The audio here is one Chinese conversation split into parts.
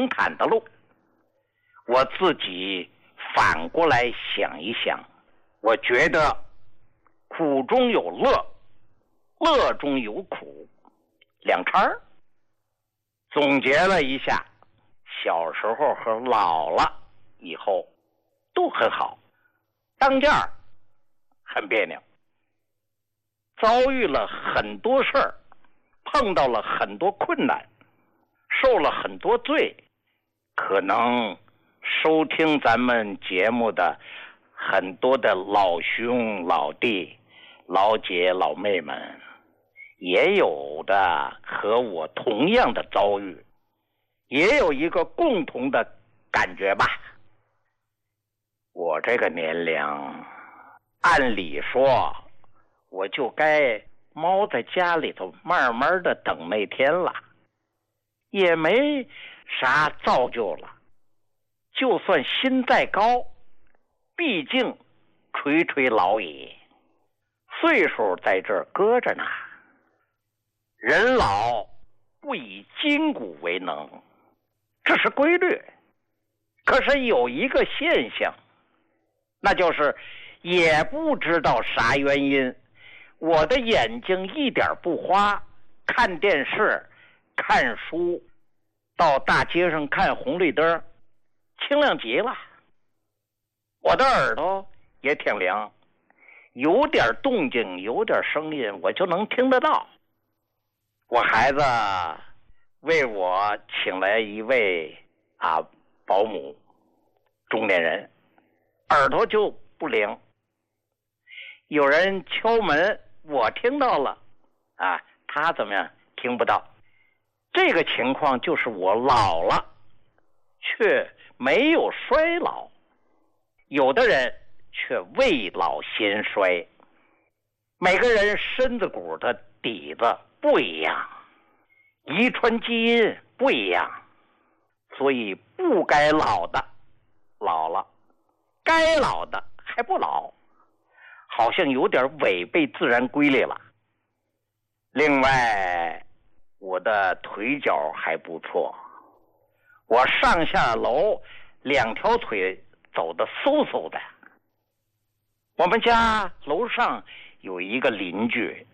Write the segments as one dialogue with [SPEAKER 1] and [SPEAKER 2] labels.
[SPEAKER 1] 平坦的路。我自己反过来想一想，我觉得苦中有乐，乐中有苦，两掺儿。总结了一下，小时候和老了以后都很好，当间儿很别扭，遭遇了很多事儿，碰到了很多困难，受了很多罪。可能收听咱们节目的很多的老兄老弟老姐老妹们，也有的和我同样的遭遇，也有一个共同的感觉吧。我这个年龄，按理说我就该猫在家里头慢慢的等那天了，也没啥造就了。就算心再高，毕竟垂垂老矣，岁数在这儿搁着呢。人老不以筋骨为能，这是规律。可是有一个现象，那就是也不知道啥原因，我的眼睛一点不花，看电视看书，到大街上看红绿灯，清亮极了。我的耳朵也挺灵，有点动静有点声音我就能听得到。我孩子为我请来一位保姆，中年人，耳朵就不灵，有人敲门我听到了他怎么样听不到。这个情况就是我老了却没有衰老，有的人却未老先衰。每个人身子骨的底子不一样，遗传基因不一样，所以不该老的老了，该老的还不老，好像有点违背自然规律了。另外，我的腿脚还不错，我上下楼两条腿走得嗖嗖的。我们家楼上有一个邻居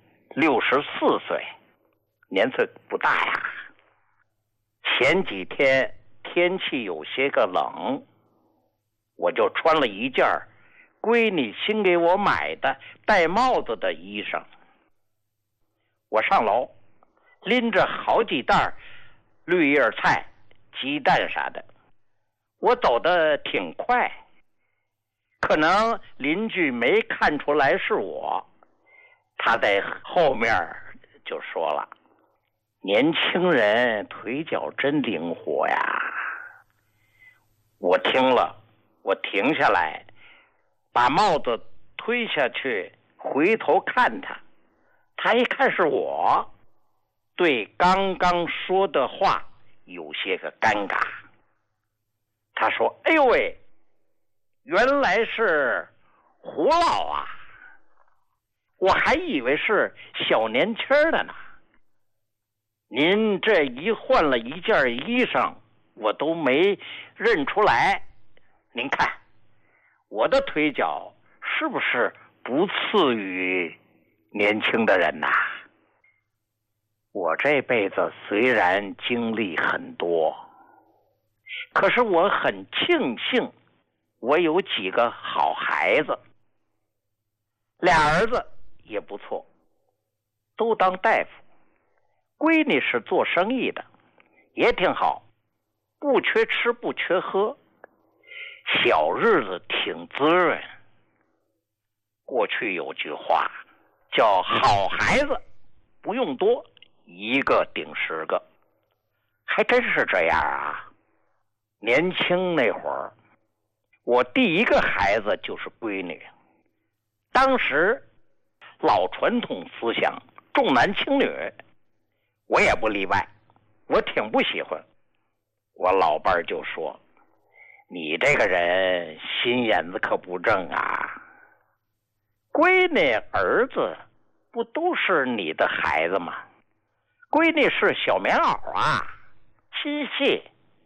[SPEAKER 1] ，64岁，年岁不大呀。前几天天气有些个冷，我就穿了一件闺女新给我买的戴帽子的衣裳。我上楼拎着好几袋绿叶菜鸡蛋啥的，我走得挺快，可能邻居没看出来是我，他在后面就说了，年轻人腿脚真灵活呀。我听了，我停下来，把帽子推下去，回头看他，他一看是我，对刚刚说的话有些个尴尬。他说，哎呦喂，原来是胡老啊，我还以为是小年轻的呢。您这一换了一件衣裳，我都没认出来。您看，我的腿脚是不是不次于年轻的人呐？我这辈子虽然经历很多，可是我很庆幸我有几个好孩子，俩儿子也不错，都当大夫，闺女是做生意的，也挺好，不缺吃不缺喝，小日子挺滋润。过去有句话叫好孩子不用多，一个顶10个，还真是这样啊。年轻那会儿，我第一个孩子就是闺女，当时老传统思想重男轻女，我也不例外，我挺不喜欢。我老伴儿就说，你这个人心眼子可不正啊，闺女儿子不都是你的孩子吗？闺女是小棉袄啊，亲细，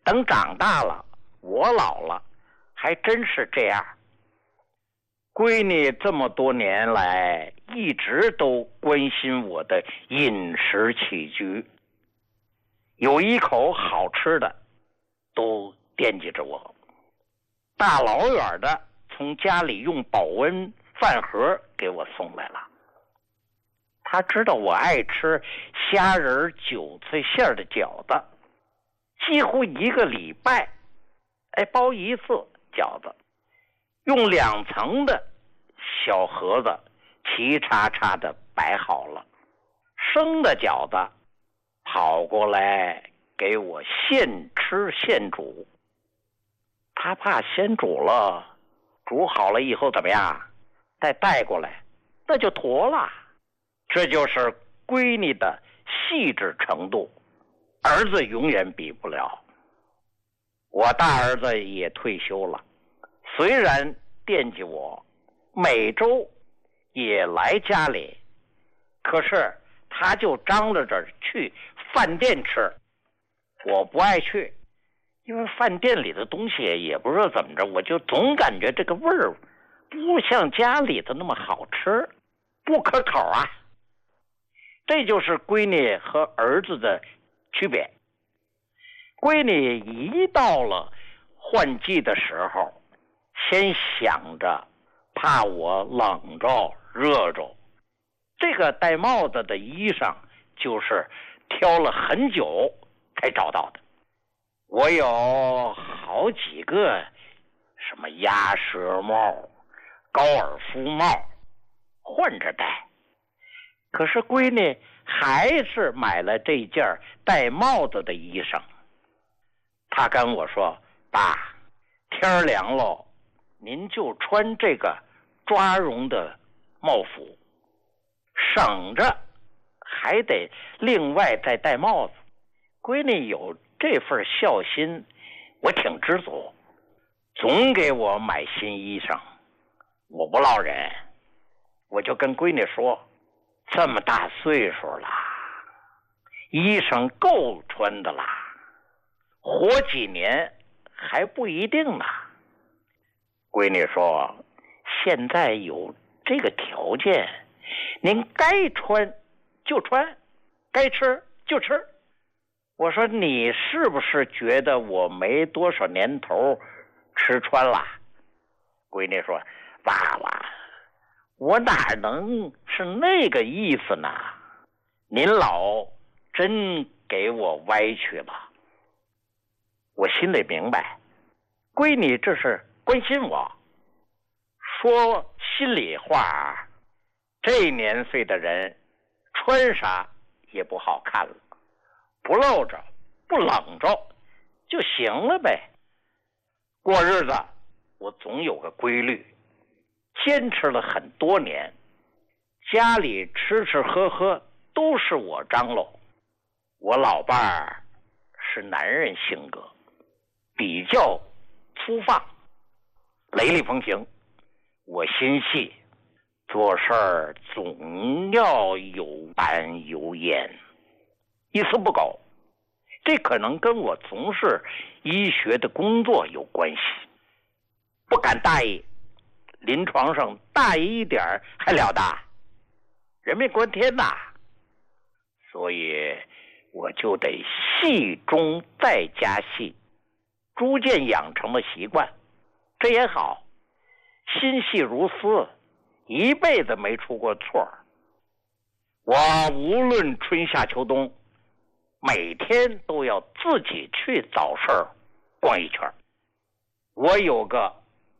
[SPEAKER 1] 等长大了，我老了，还真是这样。闺女这么多年来一直都关心我的饮食起居，有一口好吃的都惦记着我，大老远的从家里用保温饭盒给我送来了。他知道我爱吃虾仁韭菜馅的饺子，几乎一个礼拜包一次饺子，用2层的小盒子齐叉叉的摆好了。生的饺子跑过来给我现吃现煮，他怕先煮了，煮好了以后怎么样，再带过来那就坨了。这就是闺女的细致程度，儿子永远比不了。我大儿子也退休了，虽然惦记我，每周也来家里，可是他就张罗着去饭店吃，我不爱去，因为饭店里的东西也不知道怎么着，我就总感觉这个味儿不像家里的那么好吃，不可口啊。这就是闺女和儿子的区别。闺女一到了换季的时候，先想着怕我冷着热着，这个戴帽子的衣裳就是挑了很久才找到的。我有好几个什么鸭舌帽、高尔夫帽换着戴，可是闺女还是买了这件戴帽子的衣裳。她跟我说，爸，天凉了，您就穿这个抓绒的帽服，省着还得另外再戴帽子。闺女有这份孝心，我挺知足，总给我买新衣裳。我不落忍，我就跟闺女说，这么大岁数了，衣裳够穿的啦，活几年还不一定呢。闺女说，现在有这个条件，您该穿就穿，该吃就吃。我说，你是不是觉得我没多少年头吃穿了？闺女说，爸爸，我哪能是那个意思呢？您老真给我歪曲了。我心里明白，闺女这是关心我。说心里话，这年岁的人穿啥也不好看了，不露着不冷着就行了呗。过日子我总有个规律，坚持了很多年，家里吃吃喝喝都是我张罗。我老伴儿是男人性格，比较粗放，雷厉风行。我心细，做事儿总要有板有眼，一丝不苟。这可能跟我从事医学的工作有关系，不敢大意，临床上大意一点还了得，人命关天呐。所以我就得细中再加细，逐渐养成了习惯。这也好，心细如丝，一辈子没出过错。我无论春夏秋冬，每天都要自己去早市逛一圈。我有个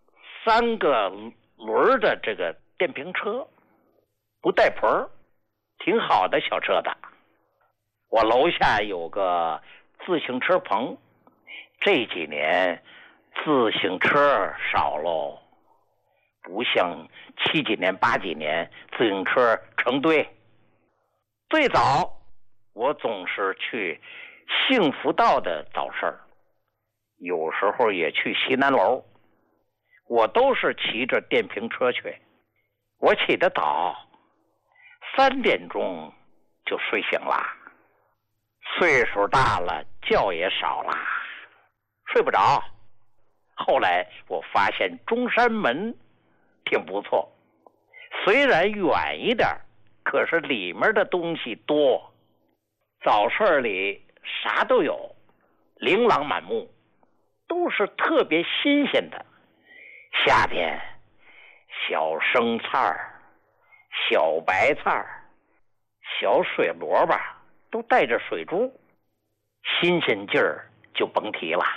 [SPEAKER 1] 3个轮的这个电瓶车，不带棚，挺好的小车子。我楼下有个自行车棚，这几年自行车少喽，不像7几年8几年自行车成堆。最早我总是去幸福道的早市，有时候也去西南楼，我都是骑着电瓶车去。我起得早，3点钟就睡醒了。岁数大了，觉也少了， 睡不着。后来我发现中山门挺不错，虽然远一点，可是里面的东西多。早市里啥都有，琳琅满目，都是特别新鲜的。夏天小生菜、小白菜、小水萝卜都带着水珠，新鲜劲儿就甭提了。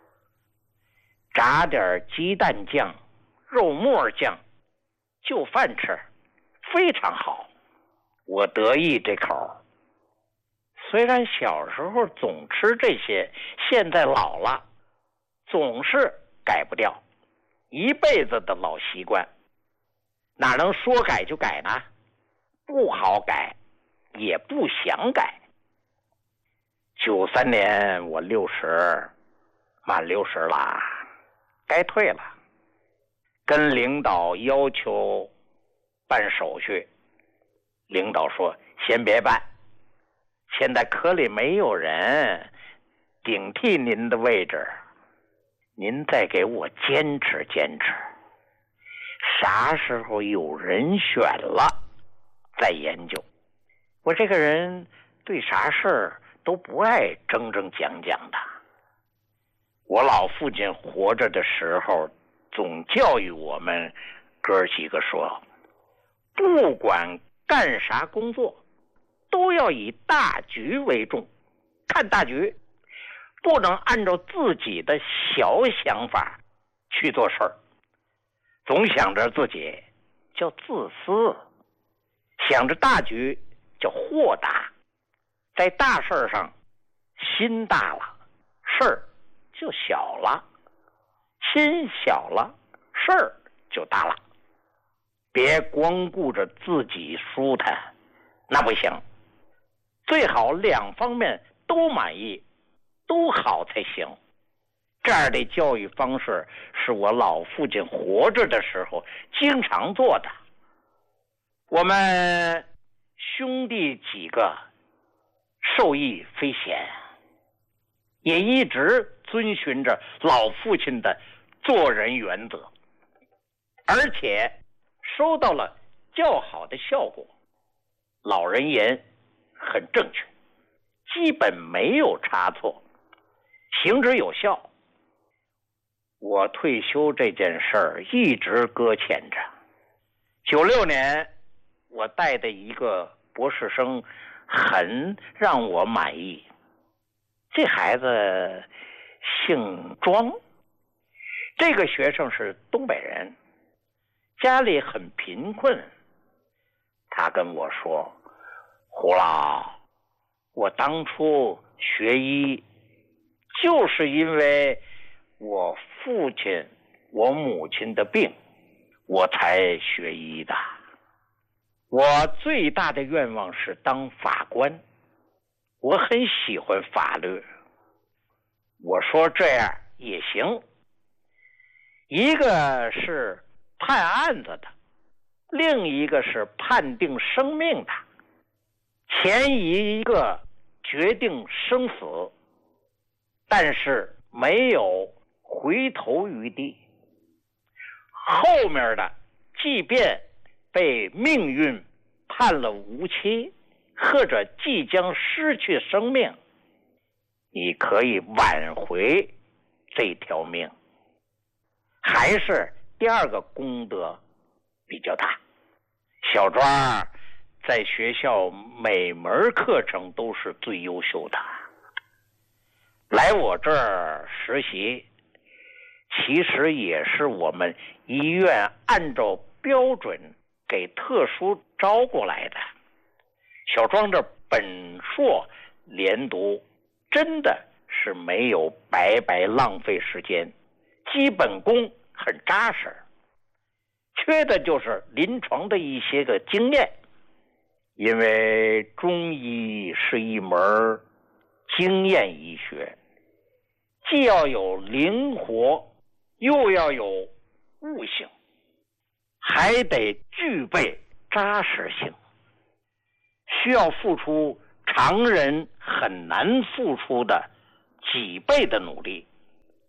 [SPEAKER 1] 炸点鸡蛋酱、肉末酱，就饭吃，非常好。我得意这口。虽然小时候总吃这些，现在老了，总是改不掉，一辈子的老习惯，哪能说改就改呢？不好改，也不想改。93年我60，满60了，该退了。跟领导要求办手续，领导说先别办，现在科里没有人顶替您的位置，您再给我坚持坚持，啥时候有人选了再研究。我这个人对啥事儿都不爱争争讲讲的。我老父亲活着的时候总教育我们哥几个说，不管干啥工作都要以大局为重，看大局，不能按照自己的小想法去做事儿，总想着自己叫自私，想着大局叫豁达。在大事上心大了，事儿就小了，心小了，事儿就大了。别光顾着自己舒坦，那不行，最好两方面都满意，都好才行。这样的教育方式是我老父亲活着的时候经常做的。我们兄弟几个受益匪浅，也一直遵循着老父亲的做人原则，而且收到了较好的效果。老人言很正确，基本没有差错，行之有效。我退休这件事儿一直搁浅着。96年我带的一个博士生很让我满意，这孩子姓庄，这个学生是东北人，家里很贫困。他跟我说，胡老，我当初学医就是因为我父亲我母亲的病，我才学医的。我最大的愿望是当法官，我很喜欢法律。我说这样也行，一个是判案子的，另一个是判定生命的，前一个决定生死，但是没有回头余地，后面的即便被命运判了无期，或者即将失去生命，你可以挽回这条命。还是第二个功德比较大。小庄在学校每门课程都是最优秀的，来我这儿实习其实也是我们医院按照标准给特殊招过来的。小庄这本硕连读真的是没有白白浪费时间，基本功很扎实，缺的就是临床的一些个经验。因为中医是一门经验医学，既要有灵活，又要有悟性，还得具备扎实性，需要付出常人很难付出的几倍的努力，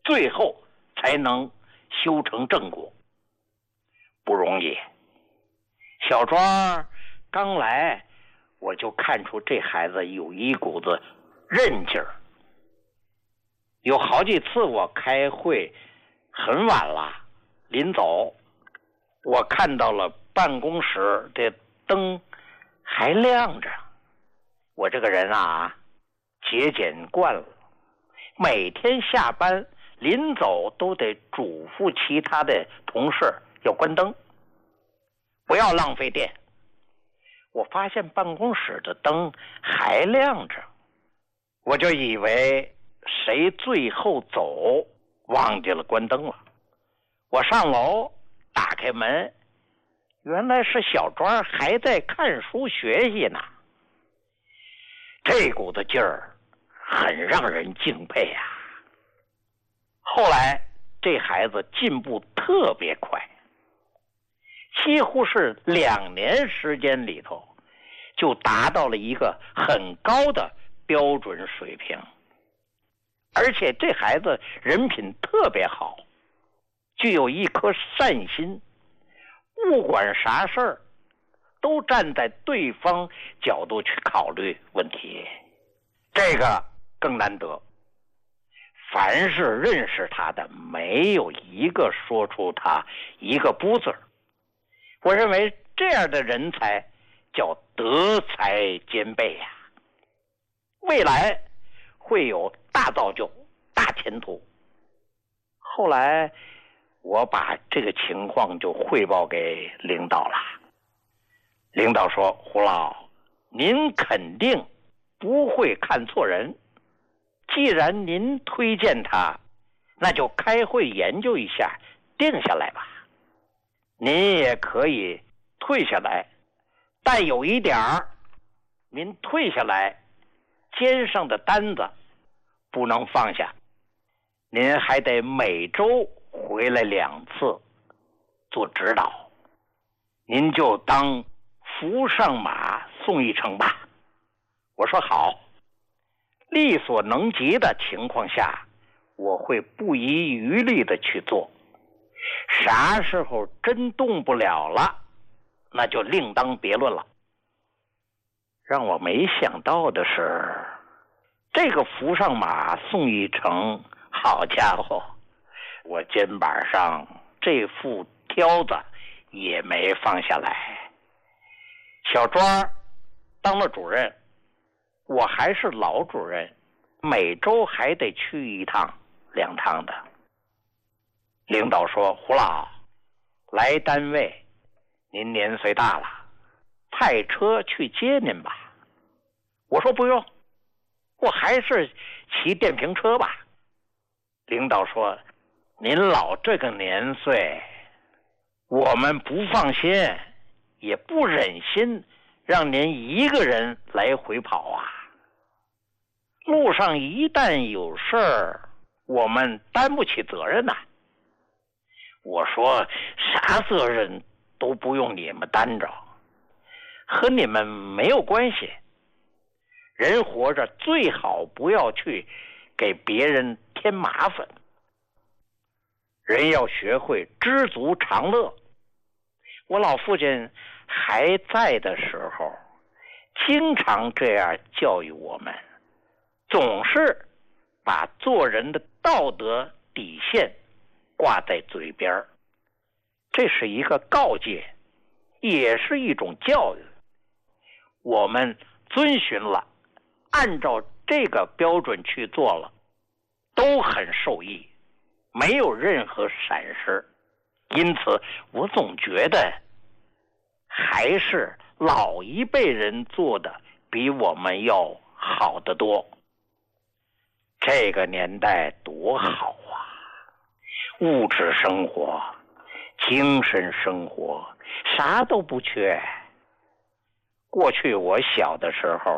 [SPEAKER 1] 最后才能修成正果，不容易。小庄刚来，我就看出这孩子有一股子韧劲儿。有好几次我开会很晚了，临走我看到了办公室的灯还亮着。我这个人啊，节俭惯了，每天下班临走都得嘱咐其他的同事要关灯，不要浪费电。我发现办公室的灯还亮着，我就以为谁最后走忘记了关灯了。我上楼打开门，原来是小庄还在看书学习呢。这股子劲儿很让人敬佩啊。后来这孩子进步特别快，几乎是2年时间里头就达到了一个很高的标准水平。而且这孩子人品特别好，具有一颗善心，不管啥事儿都站在对方角度去考虑问题，这个更难得。凡是认识他的，没有一个说出他一个不字。我认为这样的人才叫德才兼备呀，未来会有大造就、大前途。后来我把这个情况就汇报给领导了。领导说：“胡老，您肯定不会看错人。既然您推荐他，那就开会研究一下，定下来吧。您也可以退下来，但有一点儿，您退下来，肩上的担子不能放下，您还得每周回来2次做指导。您就当扶上马送一程吧。”我说好，力所能及的情况下，我会不遗余力的去做。啥时候真动不了了，那就另当别论了。让我没想到的是，这个扶上马送一程，好家伙，我肩膀上这副挑子也没放下来。小庄当了主任，我还是老主任，每周还得去1趟2趟的。领导说：“胡老，来单位您年岁大了，派车去接您吧。”我说：“不用，我还是骑电瓶车吧。”领导说：“您老这个年岁，我们不放心，也不忍心让您一个人来回跑啊。路上一旦有事儿，我们担不起责任呐。”我说：“啥责任都不用你们担着，和你们没有关系。人活着最好不要去给别人添麻烦。人要学会知足常乐。我老父亲还在的时候，经常这样教育我们，总是把做人的道德底线挂在嘴边。这是一个告诫，也是一种教育。我们遵循了，按照这个标准去做了，都很受益，没有任何闪失。因此我总觉得还是老一辈人做的比我们要好得多。这个年代多好啊，物质生活、精神生活啥都不缺。过去我小的时候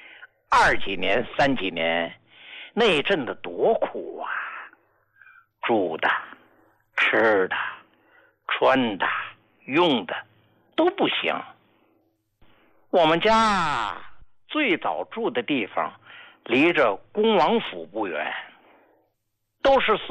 [SPEAKER 1] ，2几年、3几年，那阵子多苦啊，住的、吃的、穿的、用的都不行。我们家最早住的地方离着恭王府不远，都是